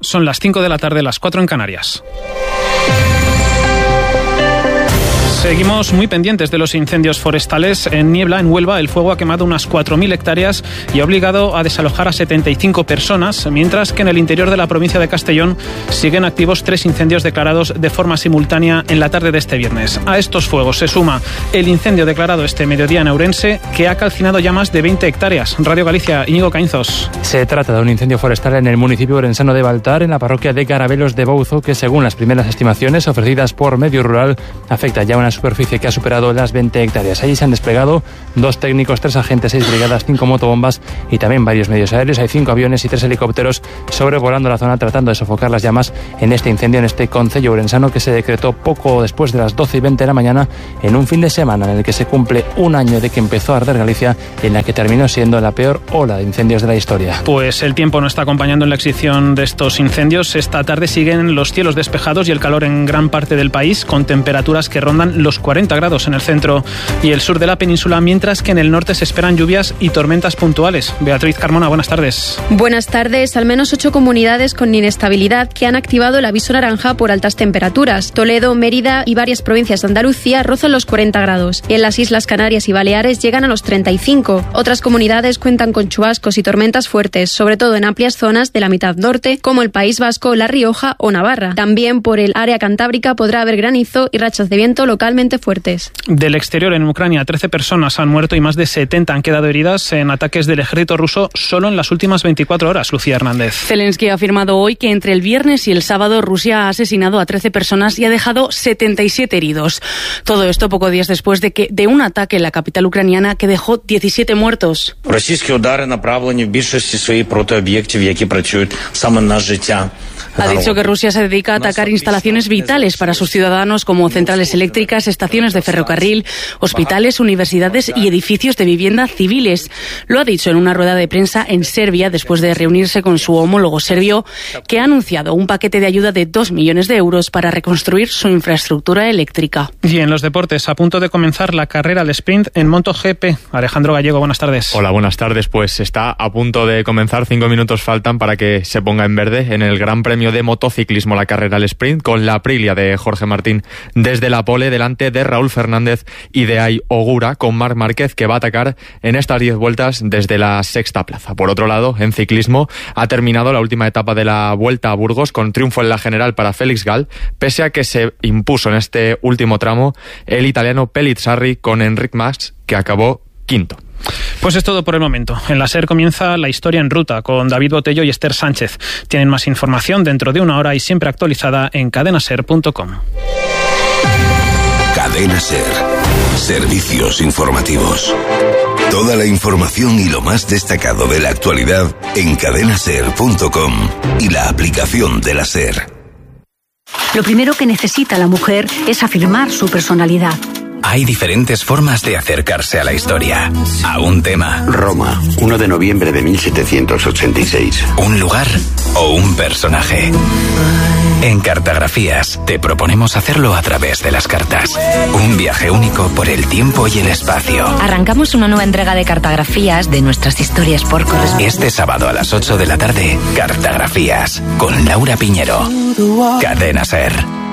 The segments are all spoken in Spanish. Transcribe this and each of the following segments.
Son las 5 de la tarde, las 4 en Canarias. Seguimos muy pendientes de los incendios forestales. En Niebla, en Huelva, el fuego ha quemado unas 4.000 hectáreas y ha obligado a desalojar a 75 personas, mientras que en el interior de la provincia de Castellón siguen activos 3 incendios declarados de forma simultánea en la tarde de este viernes. A estos fuegos se suma el incendio declarado este mediodía en Ourense, que ha calcinado ya más de 20 hectáreas. Radio Galicia, Íñigo Caínzos. Se trata de un incendio forestal en el municipio orensano de Baltar, en la parroquia de Carabelos de Bouzo, que según las primeras estimaciones ofrecidas por Medio Rural, afecta ya una superficie que ha superado las 20 hectáreas. Allí se han desplegado 2 técnicos, 3 agentes, 6 brigadas, 5 motobombas y también varios medios aéreos. Hay 5 aviones y 3 helicópteros sobrevolando la zona tratando de sofocar las llamas en este incendio en este concello orensano, que se decretó poco después de las 12:20 de la mañana, en un fin de semana en el que se cumple un año de que empezó a arder Galicia, en la que terminó siendo la peor ola de incendios de la historia. Pues el tiempo no está acompañando en la extinción de estos incendios. Esta tarde siguen los cielos despejados y el calor en gran parte del país, con temperaturas que rondan los 40 grados en el centro y el sur de la península, mientras que en el norte se esperan lluvias y tormentas puntuales. Beatriz Carmona, buenas tardes. Buenas tardes. Al menos 8 comunidades con inestabilidad que han activado el aviso naranja por altas temperaturas. Toledo, Mérida y varias provincias de Andalucía rozan los 40 grados. En las Islas Canarias y Baleares llegan a los 35. Otras comunidades cuentan con chubascos y tormentas fuertes, sobre todo en amplias zonas de la mitad norte, como el País Vasco, La Rioja o Navarra. También por el área cantábrica podrá haber granizo y rachas de viento localmente fuertes. Del exterior, en Ucrania, 13 personas han muerto y más de 70 han quedado heridas en ataques del ejército ruso solo en las últimas 24 horas. Lucía Hernández. Zelensky ha afirmado hoy que entre el viernes y el sábado Rusia ha asesinado a 13 personas y ha dejado 77 heridos. Todo esto pocos días después de un ataque en la capital ucraniana que dejó 17 muertos. Ha dicho que Rusia se dedica a atacar instalaciones vitales para sus ciudadanos, como centrales eléctricas, estaciones de ferrocarril, hospitales, universidades y edificios de vivienda civiles. Lo ha dicho en una rueda de prensa en Serbia, después de reunirse con su homólogo serbio, que ha anunciado un paquete de ayuda de 2 millones de euros para reconstruir su infraestructura eléctrica. Y en los deportes, a punto de comenzar la carrera al sprint en MotoGP. Alejandro Gallego, buenas tardes. Hola, buenas tardes. Pues está a punto de comenzar. 5 minutos faltan para que se ponga en verde en el Gran Premio de motociclismo la carrera al sprint, con la Aprilia de Jorge Martín desde la pole, delante de Raúl Fernández y de Ai Ogura, con Marc Márquez, que va a atacar en estas 10 vueltas desde la sexta plaza. Por otro lado, en ciclismo ha terminado la última etapa de la Vuelta a Burgos con triunfo en la general para Félix Gall, pese a que se impuso en este último tramo el italiano Pellizzarri con Enric Mas, que acabó quinto. Pues es todo por el momento. En la SER comienza La Historia en Ruta con David Botello y Esther Sánchez. Tienen más información dentro de una hora y siempre actualizada en cadenaser.com. Cadena SER. Servicios informativos. Toda la información y lo más destacado de la actualidad en cadenaser.com y la aplicación de la SER. Lo primero que necesita la mujer es afirmar su personalidad. Hay diferentes formas de acercarse a la historia, a un tema. Roma, 1 de noviembre de 1786. Un lugar o un personaje. En Cartografías te proponemos hacerlo a través de las cartas. Un viaje único por el tiempo y el espacio. Arrancamos una nueva entrega de Cartografías de nuestras historias por correspondencia. Este sábado a las 8 de la tarde, Cartografías, con Laura Piñero. Cadena SER.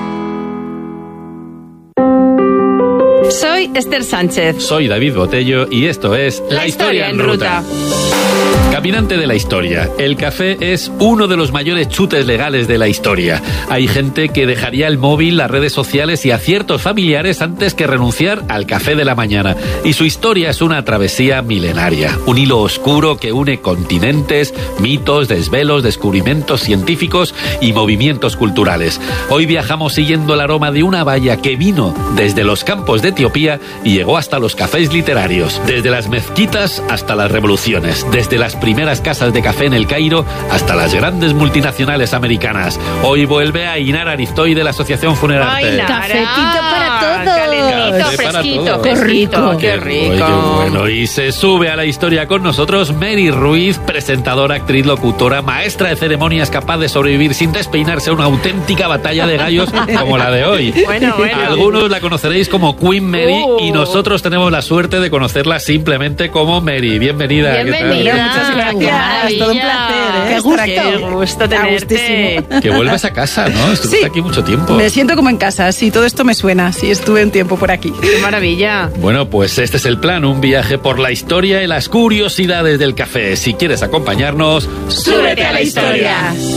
Soy Esther Sánchez. Soy David Botello y esto es La Historia en Ruta. Caminante de la historia, el café es uno de los mayores chutes legales de la historia. Hay gente que dejaría el móvil, las redes sociales y a ciertos familiares antes que renunciar al café de la mañana. Y su historia es una travesía milenaria, un hilo oscuro que une continentes, mitos, desvelos, descubrimientos científicos y movimientos culturales. Hoy viajamos siguiendo el aroma de una valla que vino desde los campos de Etiopía y llegó hasta los cafés literarios, desde las mezquitas hasta las revoluciones, desde las primeras casas de café en el Cairo hasta las grandes multinacionales americanas. Hoy vuelve a Inar Aristoy de la Asociación Funerarte. Cafetito para todos. Calentito, fresquito, fresquito. Qué rico. Bueno, y se sube a la historia con nosotros Mary Ruiz, presentadora, actriz, locutora, maestra de ceremonias, capaz de sobrevivir sin despeinarse a una auténtica batalla de gallos como la de hoy. Bueno. Algunos la conoceréis como Queen Mary y nosotros tenemos la suerte de conocerla simplemente como Mary. Bienvenida. Bienvenida. Muchas gracias. Todo un placer. Qué gusto tenerte. Que vuelves a casa, ¿no? Estuviste aquí mucho tiempo. Me siento como en casa. Sí, todo esto me suena. Sí, estuve un tiempo por aquí. Qué maravilla. Bueno, pues este es el plan, un viaje por la historia y las curiosidades del café. Si quieres acompañarnos, ¡súbete a la historia!